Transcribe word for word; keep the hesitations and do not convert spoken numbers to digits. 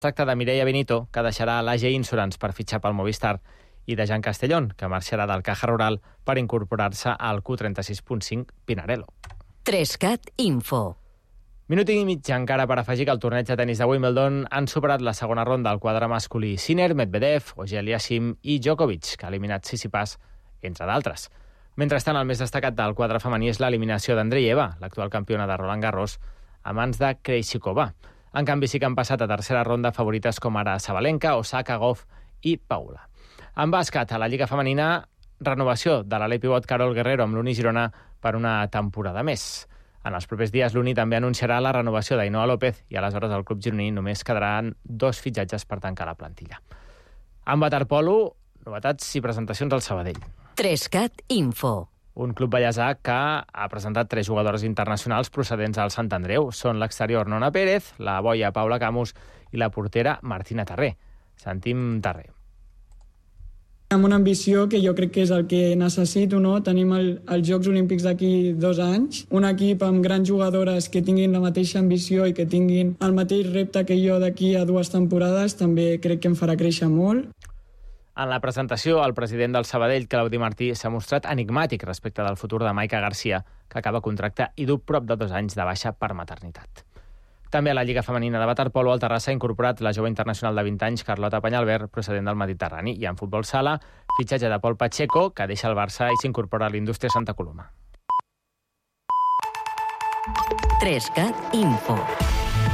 Tracta de Mireia Benito, que deixarà l'A G Insurance per fitxar pel Movistar, i de Jan Castellón, que marxarà del Caja Rural per incorporar-se al Q trenta-sis punt cinc Pinarello. Trescat Info. Minut i mig encara per afegir que el torneig de tenis de Wimbledon han superat la segona ronda al quadre masculí. Sinner, Medvedev, Auger-Aliassime i Djokovic, que ha eliminat Tsitsipas, entre d'altres. Mentrestant, el més destacat del quadre femení és l'eliminació d'Andreeva, l'actual campiona de Roland Garros, a mans de Krejcikova. En canvi, sí que han passat a tercera ronda favorites com ara Sabalenka, Osaka, Gauff i Paula. En bàsquet, a la Lliga Femenina, renovació de l'ala pivot Carol Guerrero amb l'Uni Girona per una temporada més. En els propers dies, l'Uni també anunciarà la renovació d'Ainoa López i aleshores al club gironí només quedaran dos fitxatges per tancar la plantilla. En waterpolo, novetats i presentacions al Sabadell. Trescat Info. Un club ballesà que ha presentat tres jugadores internacionals procedents al Sant Andreu. Són l'exterior Nona Pérez, la boia Paula Camus i la portera Martina Tarré. Sentim Tarré. Amb una ambició que jo crec que és el que necessito, no? Tenim el, els Jocs Olímpics d'aquí dos anys, un equip amb grans jugadores que tinguin la mateixa ambició i que tinguin el mateix repte que jo d'aquí a dues temporades, també crec que em farà créixer molt. En la presentació, el president del Sabadell, Claudi Martí, s'ha mostrat enigmàtic respecte del futur de Maica Garcia, que acaba contracte i du prop de dos anys de baixa per maternitat. També a la Lliga Femenina de waterpolo, el Terrassa ha incorporat la jove internacional de vint anys, Carlota Penyalver, procedent del Mediterrani. I en futbol sala, fitxatge de Pol Pacheco, que deixa el Barça i s'incorpora a l'Indústria Santa Coloma. Trescat Info.